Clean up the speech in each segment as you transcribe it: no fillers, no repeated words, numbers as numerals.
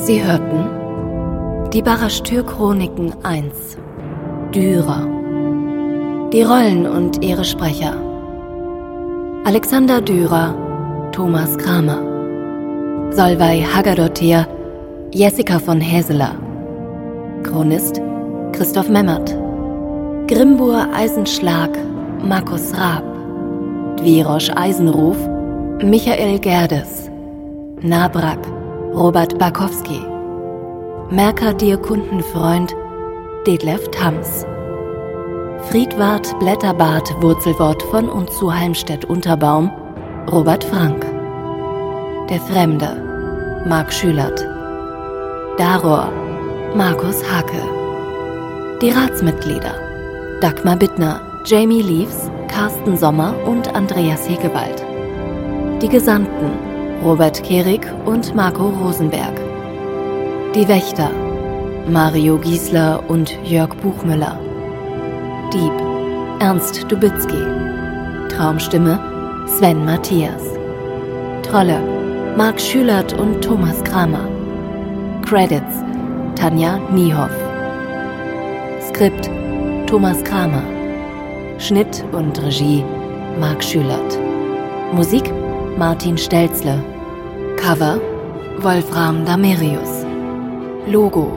Sie hörten die Barashtür-Chroniken 1 Dürer. Die Rollen und ihre Sprecher: Alexander Dürer, Thomas Kramer. Solveig Haggadottir, Jessica von Häseler. Chronist: Christoph Memmert. Grimbur Eisenschlag, Markus Raab. Dwirosch Eisenruf, Michael Gerdes. Nabrak, Robert Barkowski. Mercadir Kundenfreund, Detlef Thams. Friedwart Blätterbart Wurzelwort von und zu Halmstedt-Unterbaum, Robert Frank. Der Fremde, Marc Schülert. Daror, Markus Hake. Die Ratsmitglieder: Dagmar Bittner, Jamie Leaves, Carsten Sommer und Andreas Hegewald. Die Gesandten: Robert Kehrig und Marco Rosenberg. Die Wächter: Mario Giesler und Jörg Buchmüller. Dieb: Ernst Dubitzky. Traumstimme: Sven Matthias. Trolle: Marc Schülert und Thomas Kramer. Credits: Tanja Niehoff. Skript: Thomas Kramer. Schnitt und Regie: Marc Schülert. Musik: Martin Stelzle. Cover: Wolfram Damerius. Logo: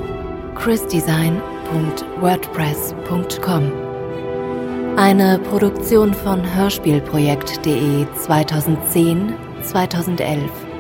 chrisdesign.wordpress.com. Eine Produktion von hörspielprojekt.de 2010-2011.